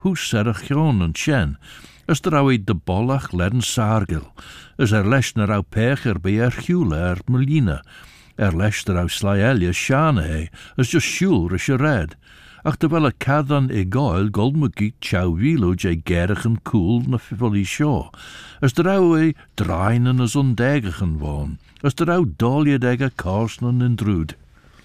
hoe serach gion and shen, as de rauw de bollach ledden sargil, as lesh na rauw pecher by hula melina, lesh de rauw slaelia shane as just shul rish red. Ach de wel caddan goil goldmugit chawilo je gerigen cool na fivoli shaw, as de rauw drainen as undegigen woon, as de rauw dolje dega karsnen and druid.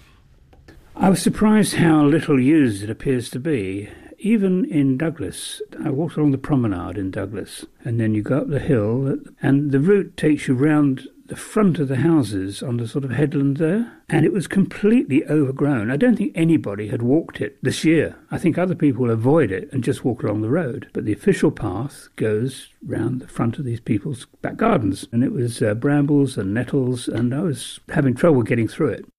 I was surprised how little used it appears to be. Even in Douglas, I walked along the promenade in Douglas, and then you go up the hill, and the route takes you round the front of the houses on the sort of headland there, and it was completely overgrown. I don't think anybody had walked it this year. I think other people avoid it and just walk along the road. But the official path goes round the front of these people's back gardens, and it was brambles and nettles, and I was having trouble getting through it.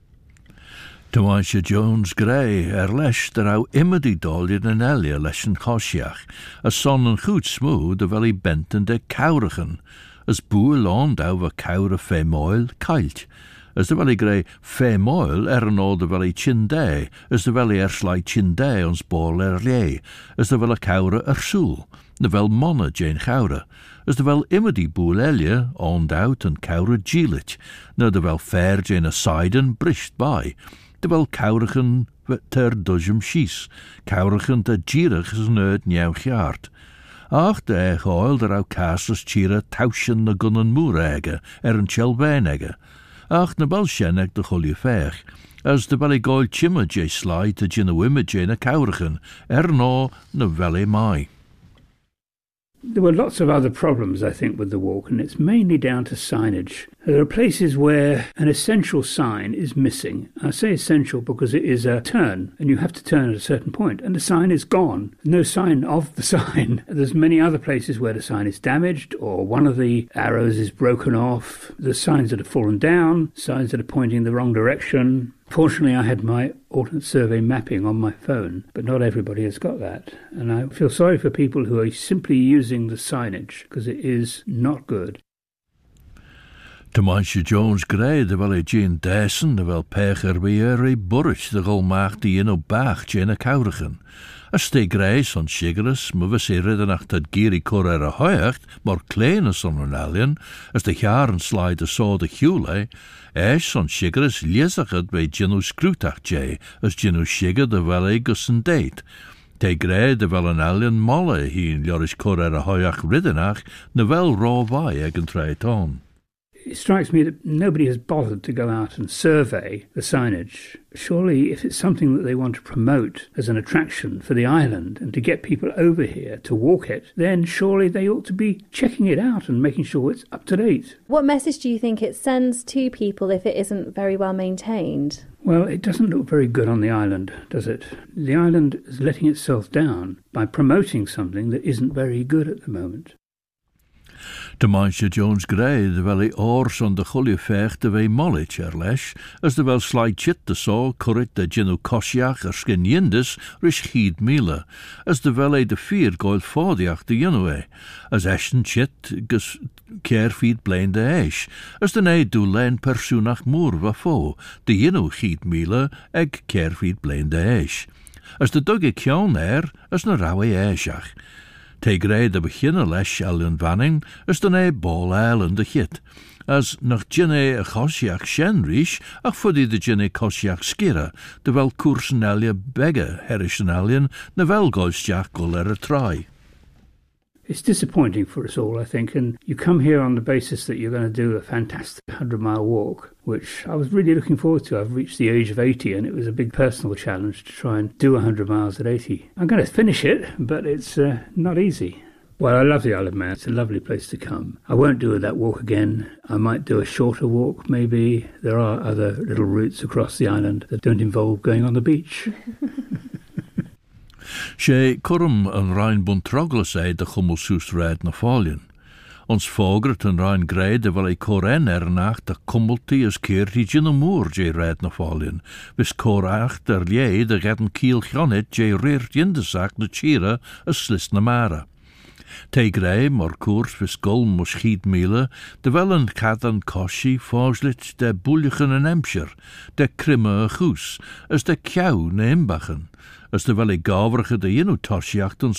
Tywansha Jones Gray lesh de rauw immedi dolje en elia lesh en kosjach, as son en goed smooth de wel bent en de kaurigen, as boer land over kaure femoil kailt, as de wel grey femoil en al de wel chinde, as de wel slai chinde ons bol lee, as de wel kaure soel, de wel monne jane kaure, as de wel immedi boel elia on out en kaure gilet, na de wel fair jane siden brisht by. Terwijl kaurigen ter dujum schies, kaurigen te gierig is nooit nieuw geaard. Ach, de gehoil der au casas tjire tauschen na gunnen moerege, een chelbeinege. Ach, na bel shennek de golie veg, as de wel goil chimmer je slide te jine wimme jene kaurigen, no na vele mai. There were lots of other problems, I think, with the walk, and it's mainly down to signage. There are places where an essential sign is missing. I say essential because it is a turn, and you have to turn at a certain point, and the sign is gone. No sign of the sign. There's many other places where the sign is damaged, or one of the arrows is broken off. There's signs that have fallen down, signs that are pointing the wrong direction. Fortunately, I had my alternate survey mapping on my phone, but not everybody has got that. And I feel sorry for people who are simply using the signage, because it is not good. Tywansha Jones Gray, de wel Jean Dyson, de wel pecher bij burrich, de gol maag die in op baag, Jane kaurigen. As ste Gray son shigeres, maar we se ridden achter giri correra hoiacht, maar kleine son een alien, as de jaren slide so de hule, son shigeres liezachet bij Gino scrutach jay, as Gino shiger de wel gussen date. Te Gray de wel een alien molle, in joris correra hoiach riddenach, ne wel raw vai egen treit on. It strikes me that nobody has bothered to go out and survey the signage. Surely, if it's something that they want to promote as an attraction for the island and to get people over here to walk it, then surely they ought to be checking it out and making sure it's up to date. What message do you think it sends to people if it isn't very well maintained? Well, it doesn't look very good on the island, does it? The island is letting itself down by promoting something that isn't very good at the moment. Tywansha Jones Gray, de wel oors on de golie veg de wei mollich lesh, as de wel slide chit de so, currit de Gino kosjach skin yindis, rish chied mila, as de wel de vier goil fodiach de jinwe, as eschen chit gus keerfied blain de eish, as de nee do len persoonach moer wafo, de jino chied mila, eg keerfied blain de eish. As de dugge kjaun as na rawe eishach. Te Gray de beginne lesh allen vanning, as de nee bol eilen de chit. As nach jinne a kosjach shenrish, ach fuddy de jinne kosjach skira, de wel koersen elia begge herischen alien, na wel golsjach gol try. It's disappointing for us all, I think, and you come here on the basis that you're going to do a fantastic 100-mile walk, which I was really looking forward to. I've reached the age of 80, and it was a big personal challenge to try and do 100 miles at 80. I'm going to finish it, but it's not easy. Well, I love the Isle of Man. It's a lovely place to come. I won't do that walk again. I might do a shorter walk, maybe. There are other little routes across the island that don't involve going on the beach. She kurum een rein buntrogles de chummelsoes red na fallien. Ons vogert een rein grede wel koren nach de kummelti as keerti jin moer je red na fallien. Bis korach der lie de redden kiel granit je reert in de zak de chira as slis na mara. Te grey mor koers vis gol moschid mile, de wel een cadan koshi forslit de bulligen en Hampshire, de krimme goes, as de kjau ne imbachen, as de wel gavrige de inu tosjacht